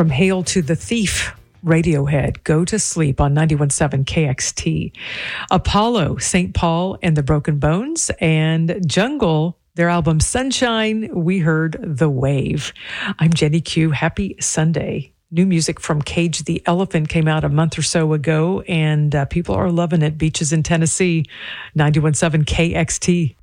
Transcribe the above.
From Hail to the Thief, Radiohead, Go to Sleep on 91.7 KXT. Apollo, St. Paul and the Broken Bones, and Jungle, their album Sunshine, we heard The Wave. I'm Jenny Q. Happy Sunday. New music from Cage the Elephant came out a month or so ago, and people are loving it. Beaches in Tennessee, 91.7 KXT.